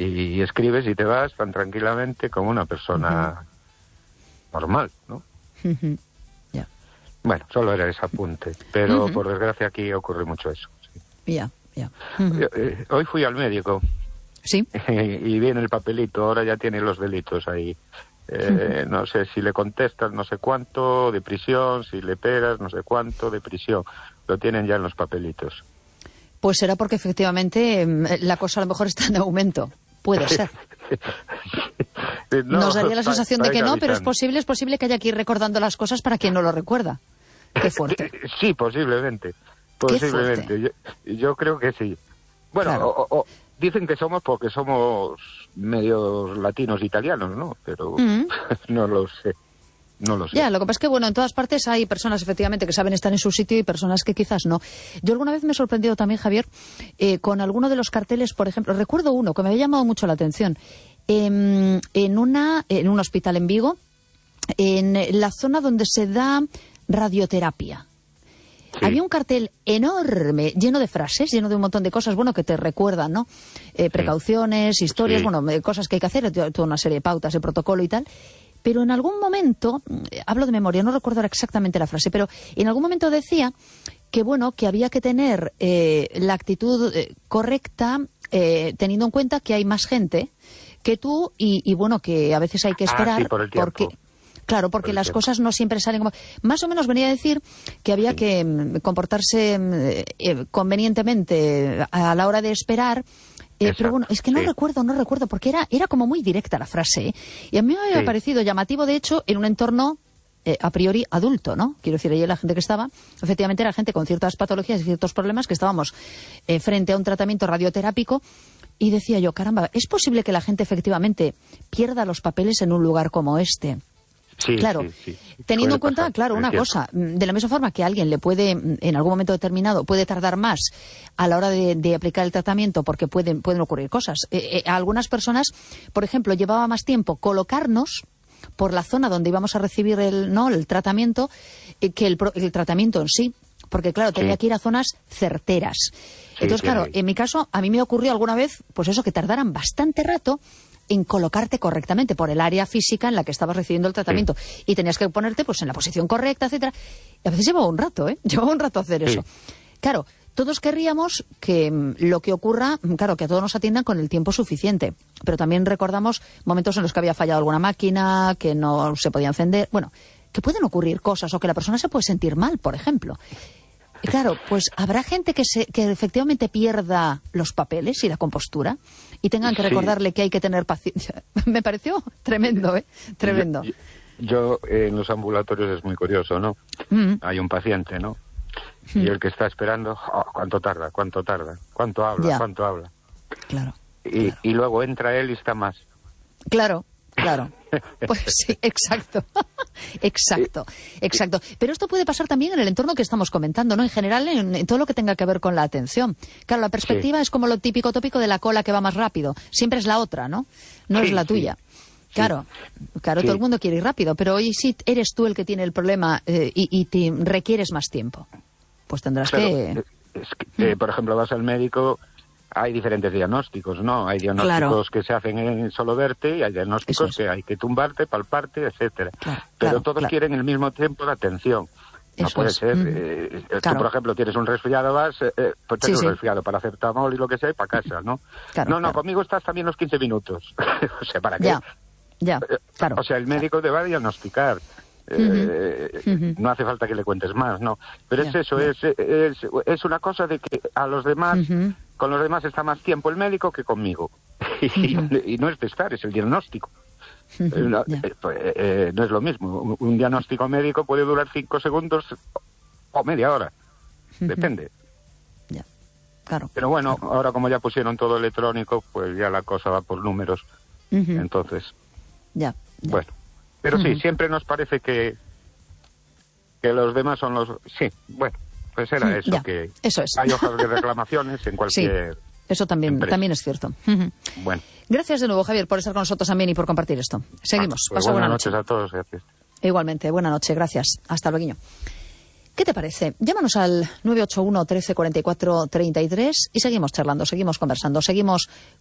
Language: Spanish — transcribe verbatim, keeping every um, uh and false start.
y escribes y te vas tan tranquilamente como una persona uh-huh. normal, ¿no? Uh-huh. Yeah. Bueno, solo era ese apunte, pero Uh-huh. por desgracia aquí ocurre mucho eso. Ya, sí. ya. Yeah, yeah. Uh-huh. eh, hoy fui al médico. Sí. Y viene el papelito, ahora ya tiene los delitos ahí. Eh, no sé si le contestas no sé cuánto de prisión, si le pegas no sé cuánto de prisión. Lo tienen ya en los papelitos. Pues será porque efectivamente la cosa a lo mejor está en aumento. Puede ser. no, Nos daría la sensación de que no, avisando. pero es posible, es posible que haya que ir recordando las cosas para quien no lo recuerda. Qué fuerte. Sí, posiblemente. Posiblemente. Yo, yo creo que sí. Bueno, claro. o, o, dicen que somos porque somos medios latinos italianos, ¿no? Pero mm. no lo sé. No lo sé. Ya, lo que pasa es que, bueno, en todas partes hay personas, efectivamente, que saben estar en su sitio y personas que quizás no. Yo alguna vez me he sorprendido también, Javier, eh, con alguno de los carteles, por ejemplo, recuerdo uno que me había llamado mucho la atención. Eh, en, una, en un hospital en Vigo, en la zona donde se da radioterapia. Sí. Había un cartel enorme, lleno de frases, lleno de un montón de cosas, bueno, que te recuerdan, ¿no? Eh, precauciones, sí. historias, sí. bueno, cosas que hay que hacer, toda una serie de pautas, de protocolo y tal. Pero en algún momento, hablo de memoria, no recuerdo exactamente la frase, pero en algún momento decía que, bueno, que había que tener eh, la actitud eh, correcta, eh, teniendo en cuenta que hay más gente que tú y, y bueno, que a veces hay que esperar. Ah, sí, por el tiempo. Porque, claro, porque las cosas no siempre salen como... Más o menos venía a decir que había sí. que mm, comportarse eh, convenientemente a la hora de esperar. Eh, pero bueno, es que no sí. recuerdo, no recuerdo, porque era, era como muy directa la frase, ¿eh? Y a mí me había sí. parecido llamativo, de hecho, en un entorno eh, a priori adulto, ¿no? Quiero decir, ahí la gente que estaba, efectivamente era gente con ciertas patologías y ciertos problemas que estábamos eh, frente a un tratamiento radioterápico y decía yo, caramba, ¿es posible que la gente efectivamente pierda los papeles en un lugar como este? Sí, claro, sí, sí. teniendo en cuenta, pasar, claro, una cierto. cosa, de la misma forma que alguien le puede, en algún momento determinado, puede tardar más a la hora de, de aplicar el tratamiento porque pueden, pueden ocurrir cosas. Eh, eh, a algunas personas, por ejemplo, llevaba más tiempo colocarnos por la zona donde íbamos a recibir el, no, el tratamiento eh, que el, el tratamiento en sí. Porque, claro, tenía sí. que ir a zonas certeras. Sí, Entonces, claro, en mi caso, a mí me ocurrió alguna vez, pues eso, que tardaran bastante rato en colocarte correctamente por el área física en la que estabas recibiendo el tratamiento. Sí. Y tenías que ponerte pues en la posición correcta, etcétera. Y a veces llevaba un rato, ¿eh? Llevaba un rato hacer eso. Sí. Claro, todos querríamos que mm, lo que ocurra, claro, que a todos nos atiendan con el tiempo suficiente. Pero también recordamos momentos en los que había fallado alguna máquina, que no se podía encender. Bueno, que pueden ocurrir cosas o que la persona se puede sentir mal, por ejemplo. Y claro, pues habrá gente que, se, que efectivamente pierda los papeles y la compostura y tengan que recordarle sí. que hay que tener paciencia. Me pareció tremendo, ¿eh? Tremendo. Yo, yo, yo en los ambulatorios es muy curioso, ¿no? Mm. Hay un paciente, ¿no? Mm. Y el que está esperando, oh, ¿cuánto tarda? ¿Cuánto tarda? ¿Cuánto habla? Ya. ¿Cuánto habla? Claro y, claro. y luego entra él y está más. Claro. Claro, pues sí, exacto, exacto, exacto. Pero esto puede pasar también en el entorno que estamos comentando, ¿no? En general, en, en todo lo que tenga que ver con la atención. Claro, la perspectiva sí. es como lo típico tópico de la cola que va más rápido. Siempre es la otra, ¿no? No sí, es la tuya. Sí. Claro, claro, sí. todo el mundo quiere ir rápido, pero hoy sí eres tú el que tiene el problema eh, y, y te requieres más tiempo. Pues tendrás claro, que... Es que eh, por ejemplo, vas al médico... Hay diferentes diagnósticos, ¿no? Hay diagnósticos claro. que se hacen en solo verte y hay diagnósticos es. que hay que tumbarte, palparte, etcétera. Claro, Pero claro, todos claro. quieren el mismo tiempo de atención. No Eso puede es. ser. Mm. Eh, claro. Tú, por ejemplo, tienes un resfriado, vas, eh, pues tienes sí, un sí. resfriado para hacer paracetamol y lo que sea y para casa, ¿no? Claro, no, no, claro. conmigo estás también los quince minutos. O sea, ¿para qué? Ya, ya, claro. O sea, el médico claro. te va a diagnosticar. Eh, uh-huh. Uh-huh. No hace falta que le cuentes más, no. Pero yeah, es eso, yeah. es, es, es una cosa de que a los demás, uh-huh. con los demás está más tiempo el médico que conmigo. Uh-huh. y, y no es testar, es el diagnóstico. Uh-huh. Eh, no, yeah. eh, eh, eh, no es lo mismo. Un, un diagnóstico médico puede durar cinco segundos o media hora. Uh-huh. Depende. Yeah. Claro. Pero bueno, claro. ahora como ya pusieron todo electrónico, pues ya la cosa va por números. Uh-huh. Entonces, ya. Yeah. Bueno. Pero sí, uh-huh. siempre nos parece que que los demás son los... Sí, bueno, pues era eso, ya, que eso es. hay hojas de reclamaciones en cualquier... Sí, eso también, también es cierto. Uh-huh. Bueno. Gracias de nuevo, Javier, por estar con nosotros también y por compartir esto. Seguimos. Ah, pues Pasa buenas buena noches noche. a todos. Gracias. Igualmente, buena noche, gracias. Hasta luego. ¿Qué te parece? Llámanos al nueve ocho uno, trece, cuarenta y cuatro, treinta y tres y seguimos charlando, seguimos conversando, seguimos